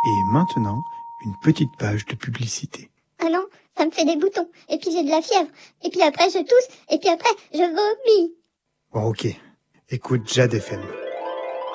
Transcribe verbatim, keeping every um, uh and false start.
Et maintenant, une petite page de publicité. Ah non, ça me fait des boutons, et puis j'ai de la fièvre, et puis après je tousse, et puis après je vomis. Bon, ok. Écoute Jade F M.